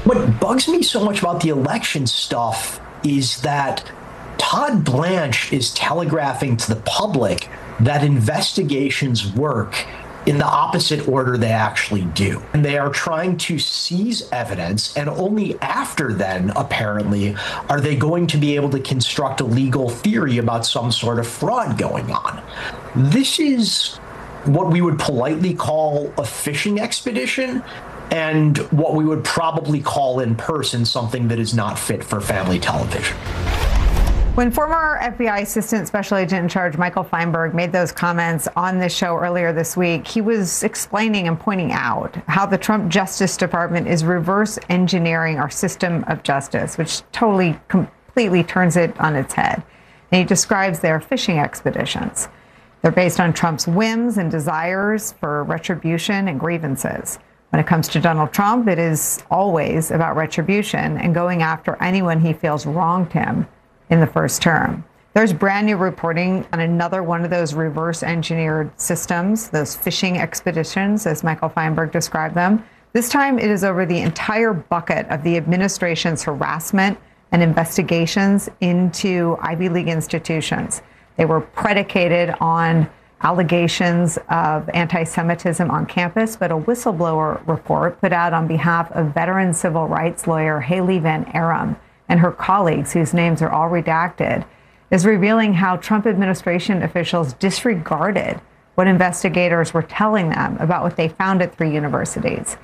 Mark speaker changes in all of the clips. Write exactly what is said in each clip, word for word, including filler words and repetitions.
Speaker 1: What bugs me so much about the election stuff is that Todd Blanche is telegraphing to the public that investigations work in the opposite order they actually do. And they are trying to seize evidence, and only after then, apparently, are they going to be able to construct a legal theory about some sort of fraud going on. This is what we would politely call a fishing expedition, and what we would probably call in person something that is not fit for family television.
Speaker 2: When former F B I Assistant Special Agent in Charge Michael Feinberg made those comments on this show earlier this week, he was explaining and pointing out how the Trump Justice Department is reverse engineering our system of justice, which totally, completely turns it on its head. And he describes their fishing expeditions. They're based on Trump's whims and desires for retribution and grievances. When it comes to Donald Trump, it is always about retribution and going after anyone he feels wronged him in the first term. There's brand new reporting on another one of those reverse engineered systems, those fishing expeditions, as Michael Feinberg described them. This time it is over the entire bucket of the administration's harassment and investigations into Ivy League institutions. They were predicated on allegations of anti-Semitism on campus, but a whistleblower report put out on behalf of veteran civil rights lawyer Haley Van Aram and her colleagues, whose names are all redacted, is revealing how Trump administration officials disregarded what investigators were telling them about what they found at three universities.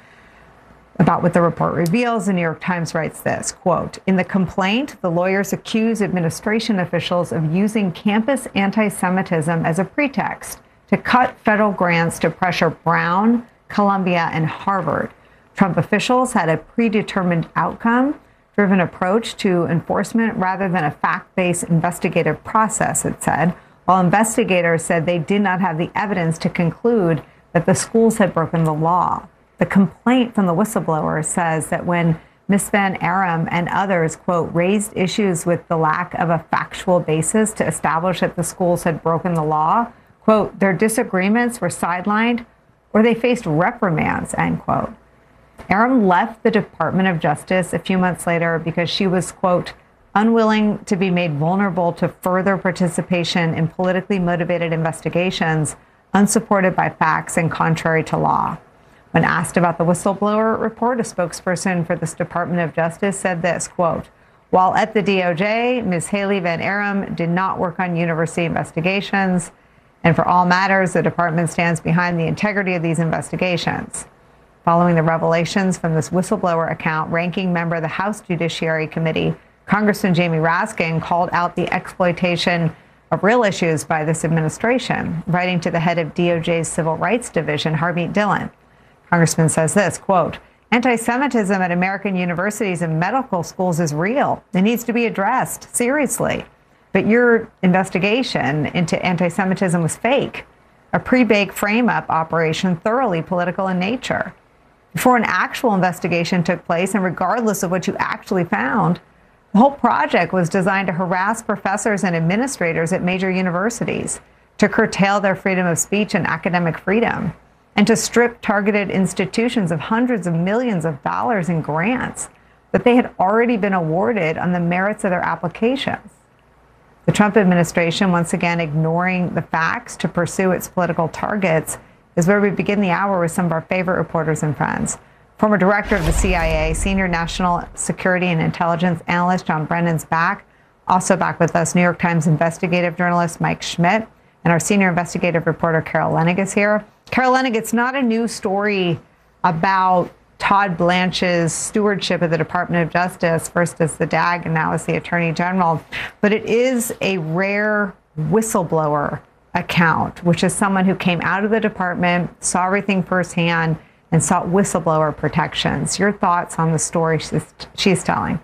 Speaker 2: About what the report reveals, the New York Times writes this, quote, "In the complaint, the lawyers accuse administration officials of using campus anti-Semitism as a pretext to cut federal grants to pressure Brown, Columbia, and Harvard. Trump officials had a predetermined outcome driven approach to enforcement rather than a fact-based investigative process," it said, while investigators said they did not have the evidence to conclude that the schools had broken the law. The complaint from the whistleblower says that when Miz Van Aram and others, quote, raised issues with the lack of a factual basis to establish that the schools had broken the law, quote, their disagreements were sidelined or they faced reprimands, end quote. Aram left the Department of Justice a few months later because she was, quote, unwilling to be made vulnerable to further participation in politically motivated investigations unsupported by facts and contrary to law. When asked about the whistleblower report, a spokesperson for this Department of Justice said this, quote, while at the D O J, Miz Haley Van Aram did not work on university investigations, and for all matters, the department stands behind the integrity of these investigations. Following the revelations from this whistleblower account, ranking member of the House Judiciary Committee, Congressman Jamie Raskin, called out the exploitation of real issues by this administration, writing to the head of D O J's Civil Rights Division, Harmeet Dillon. Congressman says this, quote, anti-Semitism at American universities and medical schools is real. It needs to be addressed seriously. But your investigation into anti-Semitism was fake, a pre-baked frame-up operation thoroughly political in nature. Before an actual investigation took place, and regardless of what you actually found, the whole project was designed to harass professors and administrators at major universities, to curtail their freedom of speech and academic freedom, and to strip targeted institutions of hundreds of millions of dollars in grants that they had already been awarded on the merits of their applications. The Trump administration, once again ignoring the facts to pursue its political targets, is where we begin the hour with some of our favorite reporters and friends. Former director of the C I A, senior national security and intelligence analyst John Brennan's back. Also back with us, New York Times investigative journalist Mike Schmidt, and our senior investigative reporter Carol Leonnig is here. Carol Leonnig, it's not a new story about Todd Blanche's stewardship of the Department of Justice, first as the D A G and now as the Attorney General, but it is a rare whistleblower account, which is someone who came out of the department, saw everything firsthand, and sought whistleblower protections. Your thoughts on the story she's, she's telling?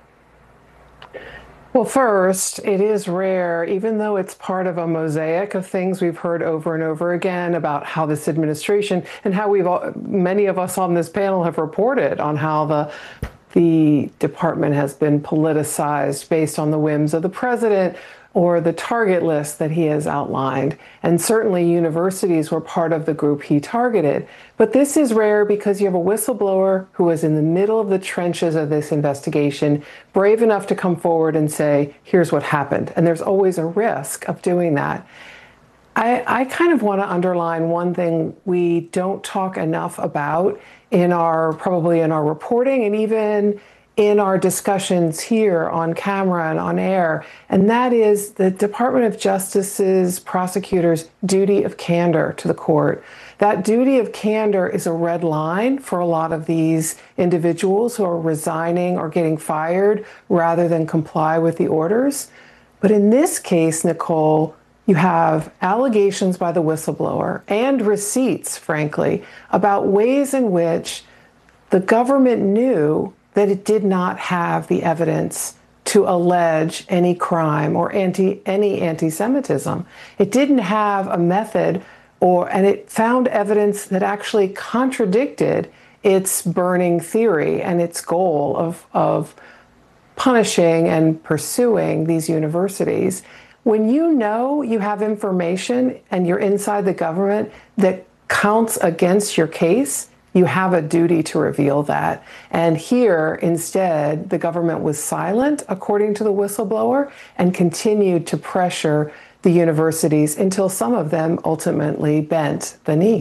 Speaker 3: Well, first, it is rare, even though it's part of a mosaic of things we've heard over and over again about how this administration and how we've all, many of us on this panel have reported on how the the department has been politicized based on the whims of the president, or the target list that he has outlined. And certainly universities were part of the group he targeted. But this is rare because you have a whistleblower who was in the middle of the trenches of this investigation, brave enough to come forward and say, here's what happened. And there's always a risk of doing that. I, I kind of want to underline one thing we don't talk enough about in our, probably in our reporting and even in our discussions here on camera and on air, and that is the Department of Justice's prosecutors' duty of candor to the court. That duty of candor is a red line for a lot of these individuals who are resigning or getting fired rather than comply with the orders. But in this case, Nicole, you have allegations by the whistleblower and receipts, frankly, about ways in which the government knew that it did not have the evidence to allege any crime or anti any anti-Semitism. It didn't have a method, or and it found evidence that actually contradicted its burning theory and its goal of, of punishing and pursuing these universities. When you know you have information and you're inside the government that counts against your case, you have a duty to reveal that. And here, instead, the government was silent, according to the whistleblower, and continued to pressure the universities until some of them ultimately bent the knee.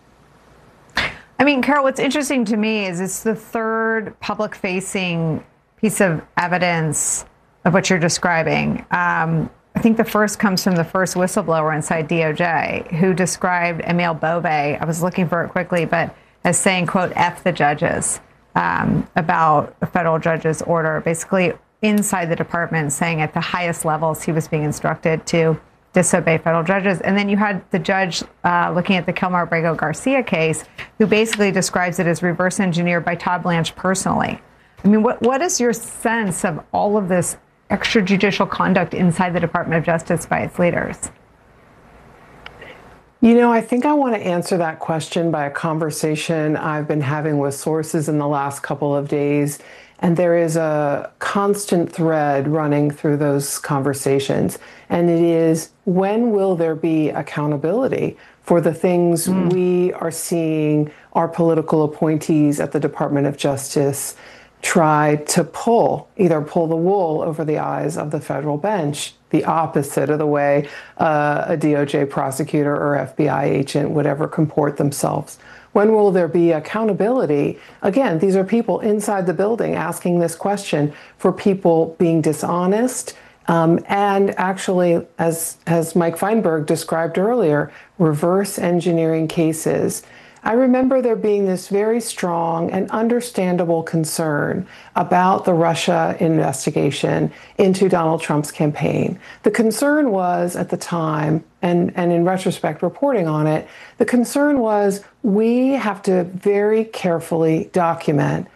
Speaker 2: I mean, Carol, what's interesting to me is it's the third public-facing piece of evidence of what you're describing. Um, I think the first comes from the first whistleblower inside D O J, who described Emile Bove. I was looking for it quickly, but as saying, quote, F the judges, um, about a federal judge's order, basically inside the department, saying at the highest levels he was being instructed to disobey federal judges. And then you had the judge uh, looking at the Kilmar Abrego Garcia case, who basically describes it as reverse engineered by Todd Blanche personally. I mean, what what is your sense of all of this extrajudicial conduct inside the Department of Justice by its leaders?
Speaker 3: You know, I think I want to answer that question by a conversation I've been having with sources in the last couple of days. And there is a constant thread running through those conversations. And it is, when will there be accountability for the things mm. we are seeing our political appointees at the Department of Justice try to pull, either pull the wool over the eyes of the federal bench, the opposite of the way uh, a D O J prosecutor or F B I agent would ever comport themselves? When will there be accountability? Again, these are people inside the building asking this question for people being dishonest um, and actually, as, as Mike Feinberg described earlier, reverse engineering cases. I remember there being this very strong and understandable concern about the Russia investigation into Donald Trump's campaign. The concern was at the time, and, and in retrospect reporting on it, the concern was we have to very carefully document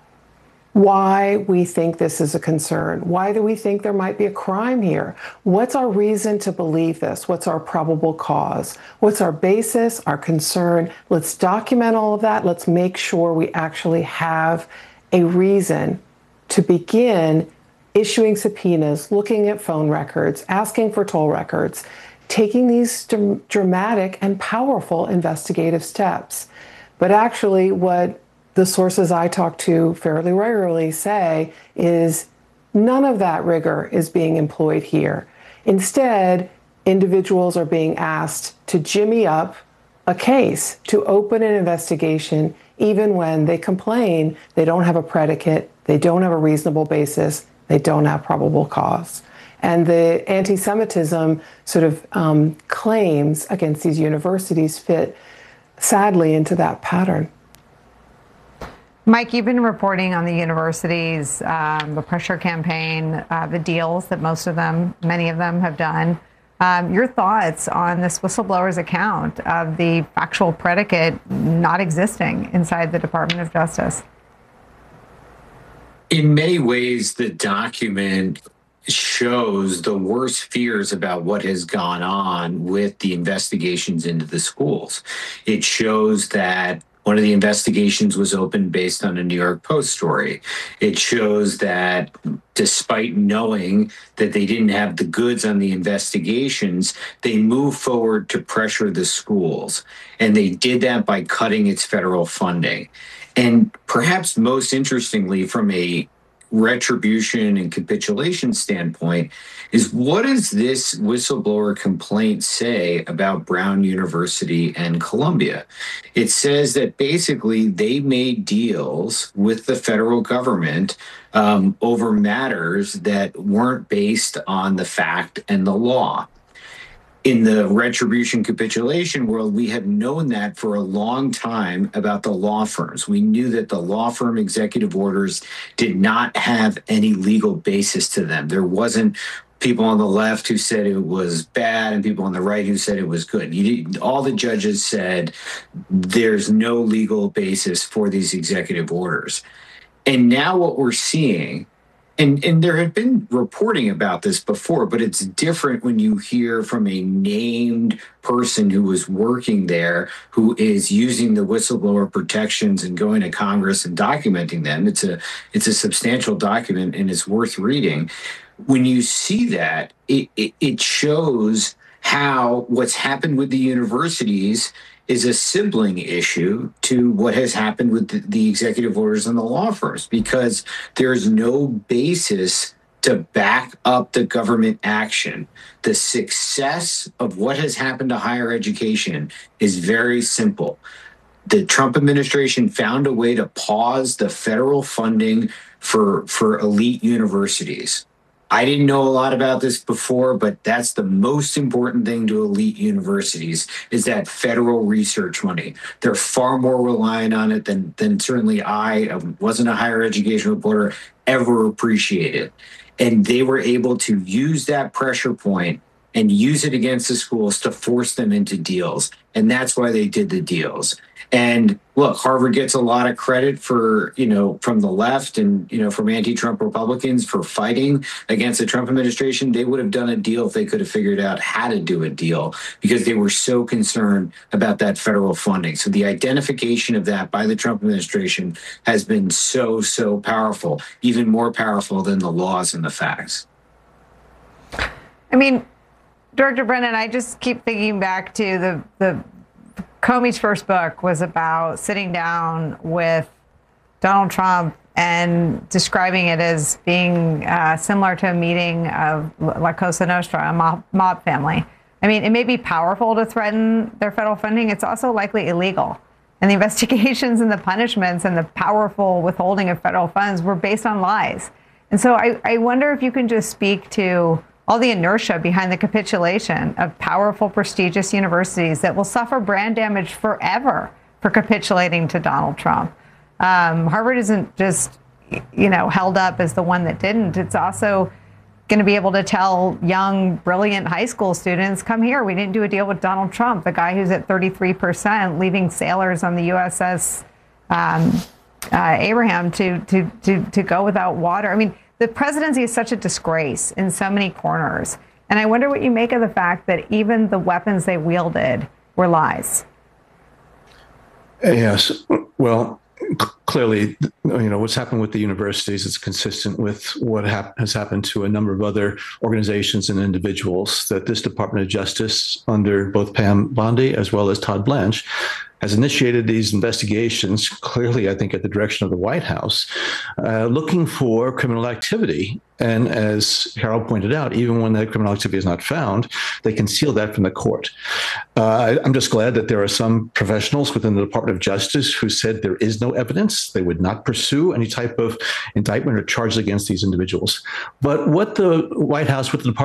Speaker 3: why we think this is a concern. Why do we think there might be a crime here? What's our reason to believe this? What's our probable cause? What's our basis, our concern? Let's document all of that. Let's make sure we actually have a reason to begin issuing subpoenas, looking at phone records, asking for toll records, taking these dramatic and powerful investigative steps. But actually, what the sources I talk to fairly regularly say is none of that rigor is being employed here. Instead, individuals are being asked to jimmy up a case, to open an investigation, even when they complain they don't have a predicate, they don't have a reasonable basis, they don't have probable cause. And the anti-Semitism sort of um, claims against these universities fit sadly into that pattern.
Speaker 2: Mike, you've been reporting on the universities, um, the pressure campaign, uh, the deals that most of them, many of them have done. Um, your thoughts on this whistleblower's account of the factual predicate not existing inside the Department of Justice?
Speaker 4: In many ways, the document shows the worst fears about what has gone on with the investigations into the schools. It shows that One of the investigations was opened based on a New York Post story. It shows that despite knowing that they didn't have the goods on the investigations, they moved forward to pressure the schools. And they did that by cutting its federal funding. And perhaps most interestingly, from a retribution and capitulation standpoint, is what does this whistleblower complaint say about Brown University and Columbia? It says that basically they made deals with the federal government um, over matters that weren't based on the fact and the law. In the retribution capitulation world, we have known that for a long time about the law firms. We knew that the law firm executive orders did not have any legal basis to them. There wasn't people on the left who said it was bad and people on the right who said it was good. You, all the judges said there's no legal basis for these executive orders. And now what we're seeing, And and there had been reporting about this before, but it's different when you hear from a named person who was working there, who is using the whistleblower protections and going to Congress and documenting them. It's a it's a substantial document and it's worth reading. When you see that, it it, it shows how what's happened with the universities is a sibling issue to what has happened with the, the executive orders and the law firms, because there's no basis to back up the government action. The success of what has happened to higher education is very simple. The Trump administration found a way to pause the federal funding for, for elite universities. I didn't know a lot about this before, but that's the most important thing to elite universities is that federal research money. They're far more reliant on it than, than certainly I, I wasn't a higher education reporter, ever appreciated. And they were able to use that pressure point and use it against the schools to force them into deals. And that's why they did the deals. And look, Harvard gets a lot of credit for, you know, from the left and, you know, from anti-Trump Republicans for fighting against the Trump administration. They would have done a deal if they could have figured out how to do a deal because they were so concerned about that federal funding. So the identification of that by the Trump administration has been so, so powerful, even more powerful than the laws and the facts.
Speaker 2: I mean, Director Brennan, I just keep thinking back to the, the Comey's first book was about sitting down with Donald Trump and describing it as being uh, similar to a meeting of La Cosa Nostra, a mob, mob family. I mean, it may be powerful to threaten their federal funding. It's also likely illegal. And the investigations and the punishments and the powerful withholding of federal funds were based on lies. And so I, I wonder if you can just speak to all the inertia behind the capitulation of powerful, prestigious universities that will suffer brand damage forever for capitulating to Donald Trump. Um, Harvard isn't just, you know, held up as the one that didn't. It's also going to be able to tell young, brilliant high school students, come here, we didn't do a deal with Donald Trump, the guy who's at thirty-three percent, leaving sailors on the U S S um, uh, Abraham to, to, to, to go without water. I mean, the presidency is such a disgrace in so many corners. And I wonder what you make of the fact that even the weapons they wielded were lies.
Speaker 5: Yes. Well, clearly, you know, what's happened with the universities is consistent with what hap- has happened to a number of other organizations and individuals, that this Department of Justice, under both Pam Bondi as well as Todd Blanche, has initiated these investigations, clearly, I think, at the direction of the White House, uh, looking for criminal activity. And as Harold pointed out, even when that criminal activity is not found, they conceal that from the court. Uh, I'm just glad that there are some professionals within the Department of Justice who said there is no evidence. They would not pursue any type of indictment or charges against these individuals. But what the White House, what the Department